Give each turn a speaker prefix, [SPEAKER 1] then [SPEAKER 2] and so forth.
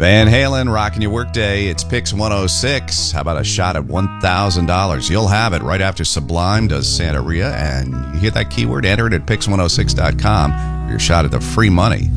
[SPEAKER 1] Van Halen rocking your workday. It's Pix 106. How about a shot at $1,000? You'll have it right after Sublime does Santeria. And you hear that keyword, enter it at Pix106.com for your shot at the free money.